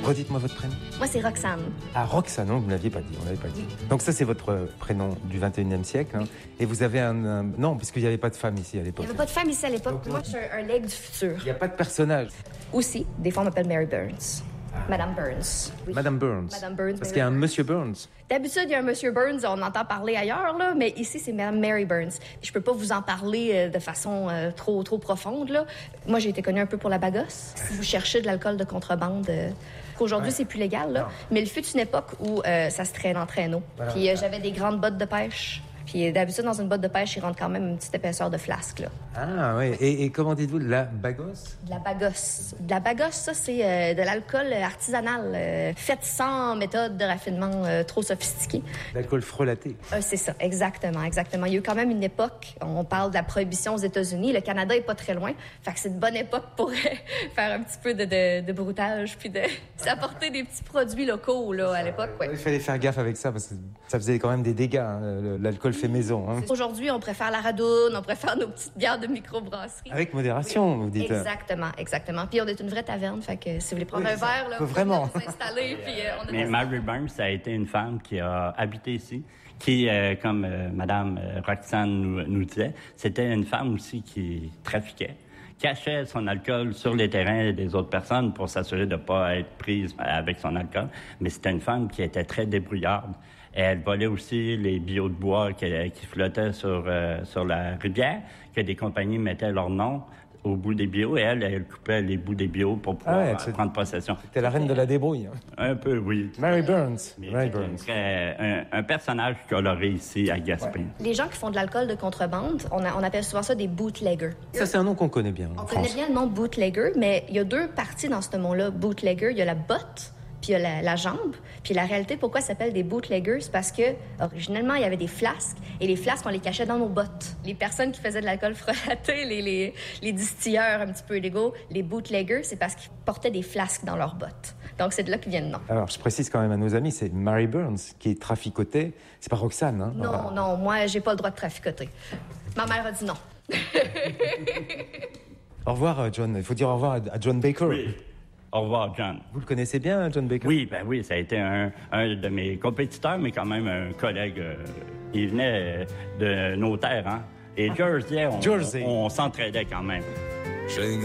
Redites-moi votre prénom. Moi, c'est Roxane. Ah, Roxane, non, vous ne l'aviez pas dit, on l'avait pas dit. Donc ça, c'est votre prénom du 21e siècle. Hein. Et vous avez un... Non, puisqu'il n'y avait pas de femme ici à l'époque. Il n'y avait pas de femme ici à l'époque. Moi, je suis un leg du futur. Il n'y a pas de personnage. Aussi, des fois, on m'appelle Mary Burns. Madame Burns. Oui. Madame Burns. Madame Burns. Parce qu'il y a un Monsieur Burns. D'habitude, il y a un Monsieur Burns, on entend parler ailleurs, là, mais ici, c'est Madame Mary Burns. Je peux pas vous en parler de façon trop profonde, là. Moi, j'ai été connue un peu pour la bagosse. Si vous cherchez de l'alcool de contrebande, qu'aujourd'hui, c'est plus légal, là. Non. Mais il fut une époque où ça se traîne en traîneau. Voilà. Puis j'avais des grandes bottes de pêche. Puis d'habitude, dans une botte de pêche, il rentre quand même une petite épaisseur de flasque, là. Ah, oui. Et comment dites-vous, de la bagosse? De la bagosse. De la bagosse, ça, c'est de l'alcool artisanal, fait sans méthode de raffinement trop sophistiquée. L'alcool frelaté. C'est ça, exactement. Il y a eu quand même une époque, on parle de la prohibition aux États-Unis, le Canada est pas très loin, fait que c'est une bonne époque pour faire un petit peu de broutage, puis de s'apporter des petits produits locaux, là, à l'époque, ouais. Il fallait faire gaffe avec ça, parce que ça faisait quand même des dégâts, hein, l'alcool fait maison. Hein. Aujourd'hui, on préfère la radoune, on préfère nos petites bières de microbrasserie. Avec modération, vous dites. Exactement. Puis on est une vraie taverne, fait que si vous voulez prendre un verre, là, vraiment. Vous installer, puis on Mais Mary Burns, ça a été une femme qui a habité ici, qui, comme Madame Roxane nous disait, c'était une femme aussi qui trafiquait, cachait son alcool sur les terrains des autres personnes pour s'assurer de ne pas être prise avec son alcool. Mais c'était une femme qui était très débrouillarde. Elle volait aussi les billots de bois qui flottaient sur la rivière, que des compagnies mettaient leur nom au bout des billots, et elle coupait les bouts des billots pour pouvoir prendre possession. C'était la reine de la débrouille. Hein. Un peu, oui. Mary Burns. Un personnage coloré ici à Gaspé. Ouais. Les gens qui font de l'alcool de contrebande, on appelle souvent ça des bootleggers. Ça, c'est un nom qu'on connaît bien en France. On connaît bien le nom bootlegger, mais il y a deux parties dans ce nom-là, bootlegger. Il y a la botte, puis il y a la jambe. Puis la réalité, pourquoi ça s'appelle des bootleggers? C'est parce que, originellement, il y avait des flasques, et les flasques, on les cachait dans nos bottes. Les personnes qui faisaient de l'alcool frelaté, les distilleurs un petit peu illégaux, les bootleggers, c'est parce qu'ils portaient des flasques dans leurs bottes. Donc, c'est de là qu'ils viennent, non. Alors, je précise quand même à nos amis, c'est Mary Burns qui est traficotée. C'est pas Roxane, hein? Non, moi, j'ai pas le droit de traficoter. Ma mère a dit non. Au revoir, John. Il faut dire au revoir à John Baker. Oui. Au revoir, John. Vous le connaissez bien, John Baker? Oui, ça a été un de mes compétiteurs, mais quand même un collègue. Il venait de nos terres, hein. Et Jersey, on s'entraidait quand même.